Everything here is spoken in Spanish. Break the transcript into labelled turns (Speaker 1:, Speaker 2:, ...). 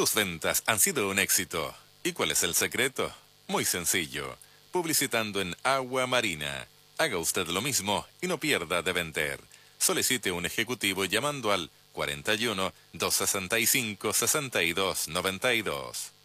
Speaker 1: Sus ventas han sido un éxito. ¿Y cuál es el secreto? Muy sencillo. Publicitando en Agua Marina. Haga usted lo mismo y no pierda de vender. Solicite un ejecutivo llamando al 41 265 6292.